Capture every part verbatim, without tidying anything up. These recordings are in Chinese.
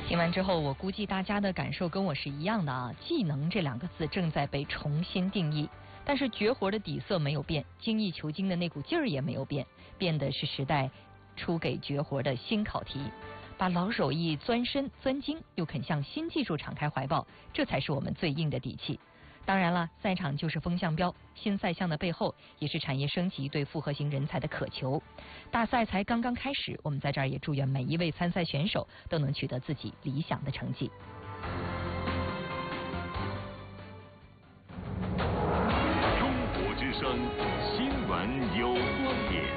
听完之后，我估计大家的感受跟我是一样的啊。技能这两个字正在被重新定义，但是绝活的底色没有变，精益求精的那股劲儿也没有变，变的是时代出给绝活的新考题。把老手艺钻深钻精，又肯向新技术敞开怀抱，这才是我们最硬的底气。当然了，赛场就是风向标，新赛项的背后也是产业升级对复合型人才的渴求。大赛才刚刚开始，我们在这儿也祝愿每一位参赛选手都能取得自己理想的成绩。 中国之声新闻有观点。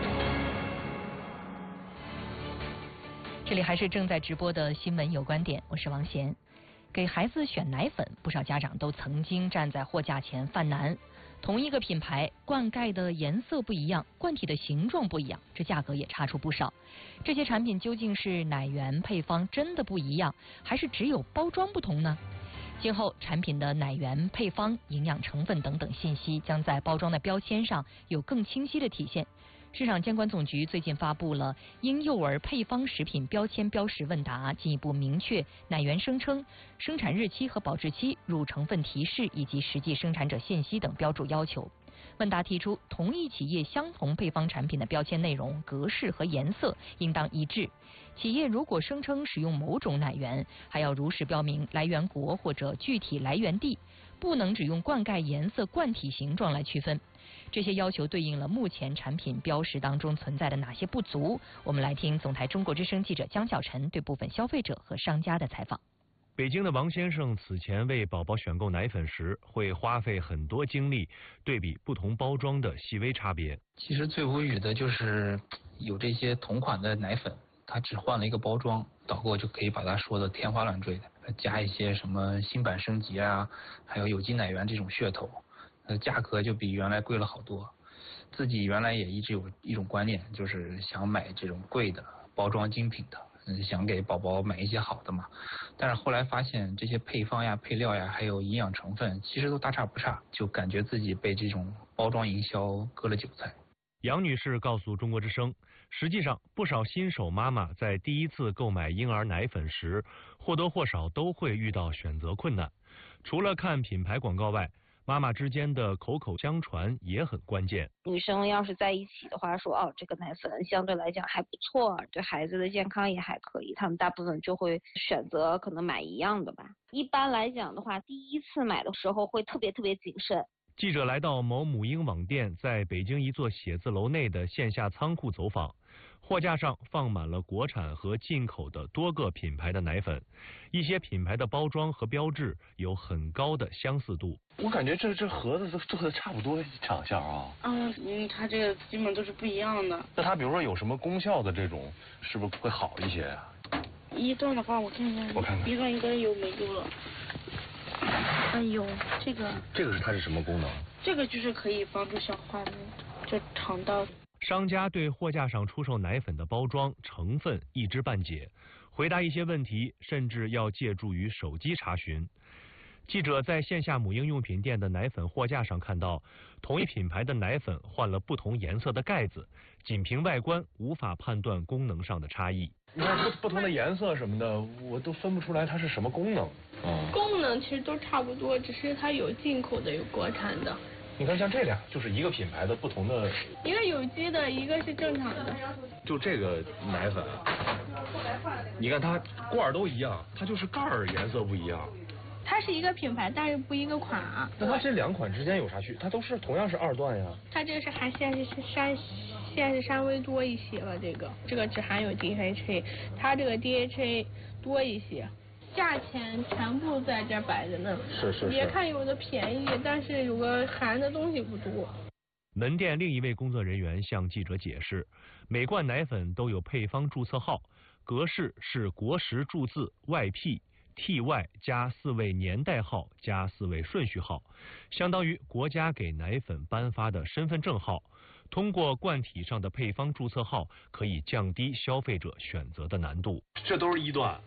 这里还是正在直播的新闻有观点，我是王贤。给孩子选奶粉，不少家长都曾经站在货架前犯难。同一个品牌，灌溉的颜色不一样，罐体的形状不一样，这价格也差出不少。这些产品究竟是奶源配方真的不一样，还是只有包装不同呢？今后产品的奶源配方、营养成分等等信息将在包装的标签上有更清晰的体现。市场监管总局最近发布了婴幼儿配方食品标签标识问答，进一步明确奶源声称、生产日期和保质期、乳成分提示以及实际生产者信息等标注要求。问答提出，同一企业相同配方产品的标签内容、格式和颜色应当一致。企业如果声称使用某种奶源，还要如实标明来源国或者具体来源地，不能只用灌溉颜色、罐体形状来区分。这些要求对应了目前产品标识当中存在的哪些不足？我们来听总台中国之声记者江晓晨对部分消费者和商家的采访。 北京的王先生此前为宝宝选购奶粉时，会花费很多精力对比不同包装的细微差别。 其实最无语的就是有这些同款的奶粉，它只换了一个包装，导购就可以把它说的天花乱坠的，加一些什么新版升级啊，还有有机奶源这种噱头，呃，价格就比原来贵了好多。自己原来也一直有一种观念，就是想买这种贵的包装精品的。想给宝宝买一些好的嘛，但是后来发现这些配方呀、配料呀，还有营养成分，其实都大差不差，就感觉自己被这种包装营销割了韭菜。 杨女士告诉中国之声，实际上不少新手妈妈在第一次购买婴儿奶粉时，或多或少都会遇到选择困难。除了看品牌广告外，妈妈之间的口口相传也很关键。 女生要是在一起的话，说哦，这个奶粉相对来讲还不错，对孩子的健康也还可以，他们大部分就会选择可能买一样的吧。一般来讲的话，第一次买的时候会特别特别谨慎。 记者来到某母婴网店在北京一座写字楼内的线下仓库走访，货架上放满了国产和进口的多个品牌的奶粉，一些品牌的包装和标志有很高的相似度。 我感觉这这盒子都做的差不多长相啊。 嗯嗯，它这个基本都是不一样的。 那它比如说有什么功效的这种，是不是会好一些啊？ 一段的话，我看看， 我看看， 一段应该有没有了。哎呦，这个这个是它是什么功能？ 这个就是可以帮助消化的，就肠道。 商家对货架上出售奶粉的包装成分一知半解，回答一些问题甚至要借助于手机查询。记者在线下母婴用品店的奶粉货架上看到，同一品牌的奶粉换了不同颜色的盖子，仅凭外观无法判断功能上的差异。 你看不不同的颜色什么的，我都分不出来它是什么功能。 嗯，功能其实都差不多，只是它有进口的，有国产的。 你看像这俩就是一个品牌的不同的， 一个有机的，一个是正常的。 就这个奶粉，你看它罐儿都一样，它就是盖儿颜色不一样。 它是一个品牌，但是不一个款啊。 那它这两款之间有啥区别？它都是同样是二段呀。 它这个是含限是山限是稍微多一些了，这个这个只含有 D H A， 它这个 D H A 多一些。价钱全部在这摆着呢， 是是是。 别看有的便宜，但是有个含的东西不多。 门店另一位工作人员向记者解释，每罐奶粉都有配方注册号，格式是国时注字外 P T Y 加四位年代号加四位顺序号，相当于国家给奶粉颁发的身份证号。通过罐体上的配方注册号，可以降低消费者选择的难度。 这都是一段。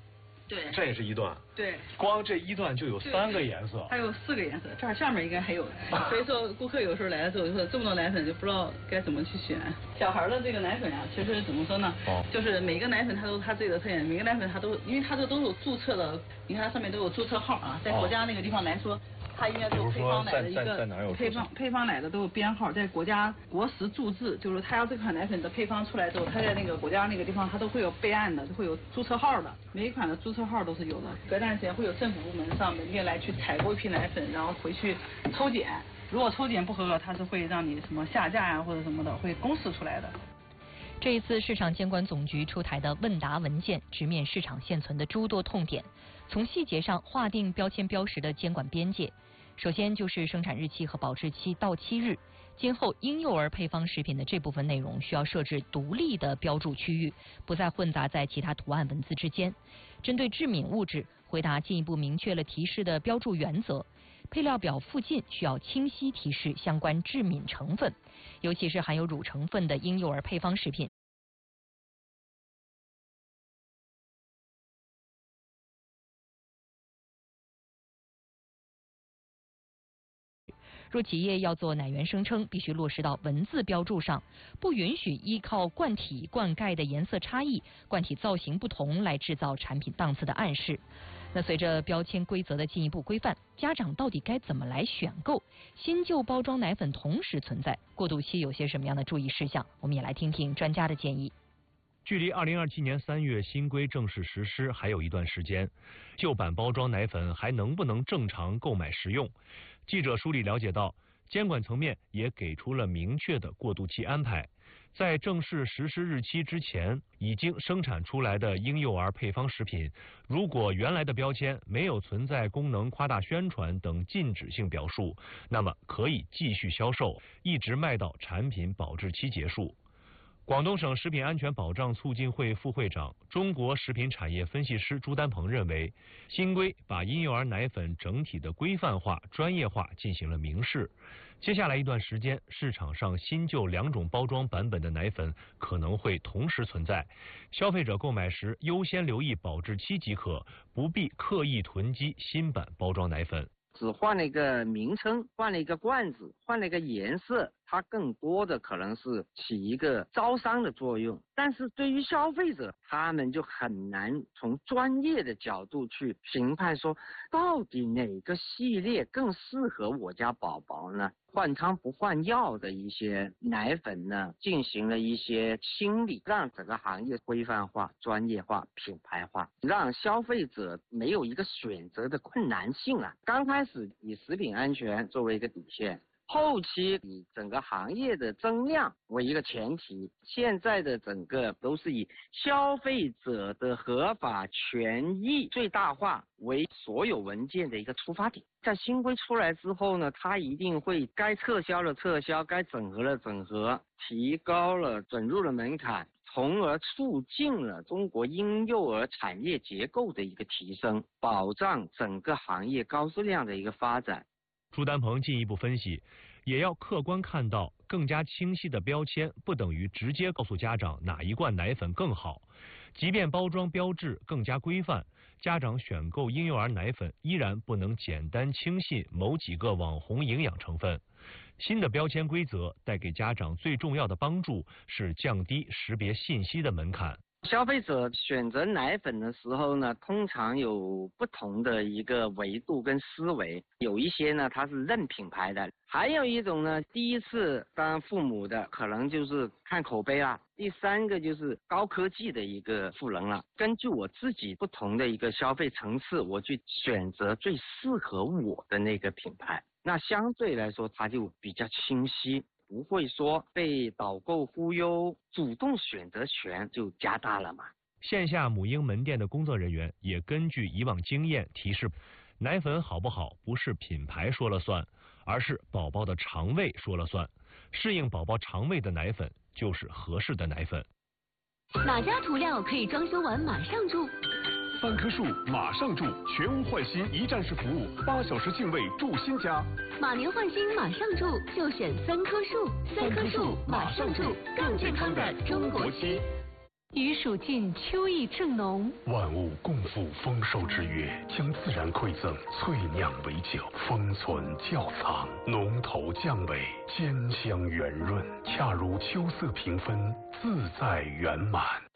对， 这也是一段。 对， 光这一段就有三个颜色。 还有四个颜色，这儿下面应该还有。所以说，顾客有时候来的时候就说这么多奶粉就不知道该怎么去选。小孩的这个奶粉啊，其实怎么说呢？哦。就是每个奶粉它都有它自己的特点，每个奶粉它都，因为它这都有注册的，你看它上面都有注册号啊，在国家那个地方来说。哦，它应该是配方奶的一个配方配方奶的都有编号，在国家国食注字，就是它要这款奶粉的配方出来之后，它在那个国家那个地方它都会有备案的，会有注册号的，每一款的注册号都是有的。隔段时间会有政府部门上门店来去采购一批奶粉，然后回去抽检，如果抽检不合格，它是会让你什么下架呀、啊、或者什么的，会公示出来的。 这一次市场监管总局出台的问答文件，直面市场现存的诸多痛点，从细节上划定标签标识的监管边界。首先就是生产日期和保质期到期日，今后婴幼儿配方食品的这部分内容需要设置独立的标注区域，不再混杂在其他图案文字之间。针对致敏物质，回答进一步明确了提示的标注原则，配料表附近需要清晰提示相关致敏成分，尤其是含有乳成分的婴幼儿配方食品。若企业要做奶源声称，必须落实到文字标注上，不允许依靠罐体、罐盖的颜色差异、罐体造型不同来制造产品档次的暗示。那随着标签规则的进一步规范，家长到底该怎么来选购？新旧包装奶粉同时存在，过渡期有些什么样的注意事项？我们也来听听专家的建议。 距离二零二七年三月新规正式实施还有一段时间，旧版包装奶粉还能不能正常购买食用？记者梳理了解到，监管层面也给出了明确的过渡期安排。在正式实施日期之前，已经生产出来的婴幼儿配方食品，如果原来的标签没有存在功能夸大宣传等禁止性表述，那么可以继续销售，一直卖到产品保质期结束。广东省食品安全保障促进会副会长、中国食品产业分析师朱丹鹏认为，新规把婴幼儿奶粉整体的规范化、专业化进行了明示。接下来一段时间，市场上新旧两种包装版本的奶粉可能会同时存在，消费者购买时优先留意保质期即可，不必刻意囤积新版包装奶粉。 只换了一个名称，换了一个罐子，换了一个颜色，它更多的可能是起一个招商的作用。但是对于消费者，他们就很难从专业的角度去评判说，到底哪个系列更适合我家宝宝呢？换汤不换药的一些奶粉呢，进行了一些清理，让整个行业规范化、专业化、品牌化，让消费者没有一个选择的困难性啊。刚开始以食品安全作为一个底线，后期以整个行业的增量为一个前提，现在的整个都是以消费者的合法权益最大化为所有文件的一个出发点。在新规出来之后呢，它一定会该撤销的撤销，该整合的整合，提高了准入的门槛，从而促进了中国婴幼儿产业结构的一个提升，保障整个行业高质量的一个发展。 朱丹鹏进一步分析，也要客观看到，更加清晰的标签不等于直接告诉家长哪一罐奶粉更好。即便包装标志更加规范，家长选购婴幼儿奶粉依然不能简单轻信某几个网红营养成分。新的标签规则带给家长最重要的帮助是降低识别信息的门槛。 消费者选择奶粉的时候呢，通常有不同的一个维度跟思维，有一些呢它是认品牌的，还有一种呢第一次当父母的可能就是看口碑啦，第三个就是高科技的一个赋能了。根据我自己不同的一个消费层次，我去选择最适合我的那个品牌，那相对来说它就比较清晰，不会说被导购忽悠，主动选择权就加大了嘛。 线下母婴门店的工作人员也根据以往经验提示，奶粉好不好不是品牌说了算，而是宝宝的肠胃说了算。适应宝宝肠胃的奶粉就是合适的奶粉。 哪家涂料可以装修完马上住？ 三棵树马上住，全屋换新一站式服务，八小时净位住新家。 马年换新马上住，就选三棵树。三棵树马上住，更健康的中国区。 余暑尽，秋意正浓。 万物共赴丰收之约，将自然馈赠萃酿为酒，封存窖藏，浓头降尾，兼香圆润，恰如秋色平分，自在圆满。